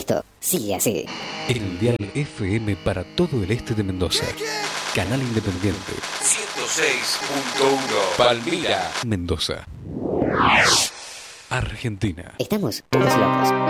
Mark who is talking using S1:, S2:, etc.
S1: esto sigue así.
S2: El dial FM para todo el este de Mendoza. Canal Independiente.
S3: 106.1 Palmira,
S2: Mendoza. Argentina.
S1: Estamos todos locos.